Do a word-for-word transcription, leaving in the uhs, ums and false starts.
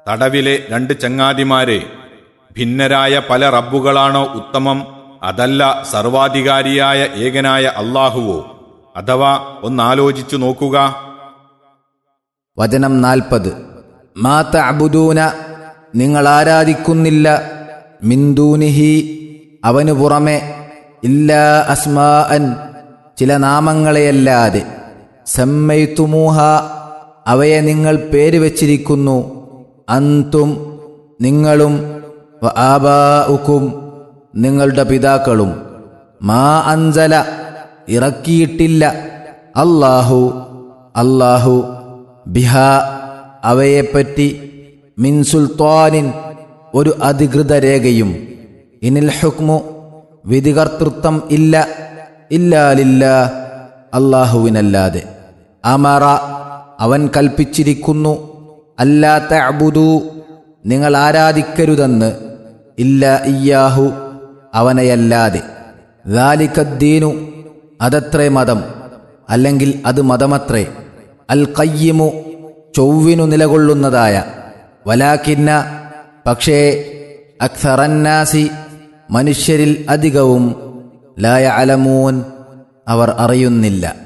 തടവിലെ രണ്ട് ചങ്ങാതിമാരെ, ഭിന്നരായ പല റബ്ബുകളാണോ ഉത്തമം, അതല്ല സർവാധികാരിയായ ഏകനായ അല്ലാഹുവോ? അഥവാ ഒന്നാലോചിച്ചു നോക്കുക. വചനം നാൽപ്പത്. മാ തഅബുദൂന, നിങ്ങൾ ആരാധിക്കുന്നില്ല, മിൻ ദൂനിഹി, അവനു പുറമെ, ഇല്ലാ അസ്മാഅൻ, ചില നാമങ്ങളെയല്ലാതെ, സമ്മൈതുമൂഹ, അവയെ നിങ്ങൾ പേര് വച്ചിരിക്കുന്നു, അന്തും, നിങ്ങളും, വ ആബാഉക്കും, നിങ്ങളുടെ പിതാക്കളും, മാ അൻസല, ഇറക്കിയിട്ടില്ല, അല്ലാഹു, അല്ലാഹു, ബിഹ, അവയെപ്പറ്റി, മിൻ സുൽത്താനിൻ, ഒരു അധികൃത രേഖയും, ഇനിൽ ഹുക്മു, വിധികർത്തൃത്വം ഇല്ല, ഇല്ലാ ലില്ലാ, അല്ലാഹുവിനല്ലാതെ. അമറ, അവൻ കൽപ്പിച്ചിരിക്കുന്നു, അല്ലാ തഅബുദൂ, നിങ്ങൾ ആരാധിക്കരുതെന്ന്, ഇല്ലാ ഇയ്യാഹു, അവനെയല്ലാതെ. ദാലികദ്ദീനു, അതത്രേ മതം, അല്ലെങ്കിൽ അത് മതമത്രേ, അൽ ഖയ്യിമു, ചൊവ്വിനു നിലകൊള്ളുന്നതായ, വലാകിന്ന, പക്ഷേ, അക്സറന്നാസി, മനുഷ്യരിൽ അധികവും, ലാ യഅലമൂൻ, അവർ അറിയുന്നില്ല.